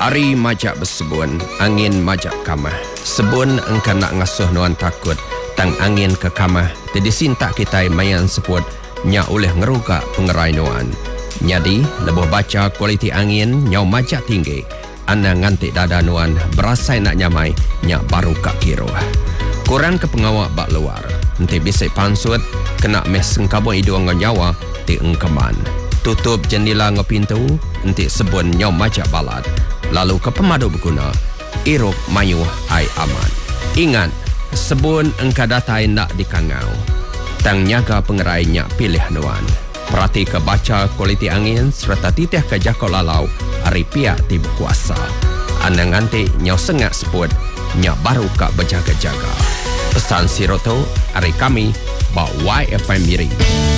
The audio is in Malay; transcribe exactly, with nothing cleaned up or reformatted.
Ari majak bersebun, angin majak kamah. Sebun engkau nak ngasuh nuan takut, tang angin ke kamah. Jadi sintak kita mayan sebut, nya oleh ngerugak pengerai nuan. Jadi, lebih baca kualiti angin, nyau majak tinggi. Ana ngantik dada nuan, berasai nak nyamai, nya baru kak kiro. Kurang ke pengawak bak luar. Nanti bisik pansut, kena meh sengkabun hidung ngan nyawa, ti engkeman. Tutup jendela ngan pintu, nanti sebun nyau majak balat. Lalu ke pemadu berguna, iruk mayuh ai aman. Ingat, sebun engkau datai nak dikangau. Tang nyaga pengerai nyak pilih nuan. Perhati ke baca kualiti angin serta titih ke jakau lalau hari pihak tiba kuasa. Anda nganti nyau sengak sebut, nyak baru kak berjaga-jaga. Pesan siroto hari kami, bak Y F M Miring.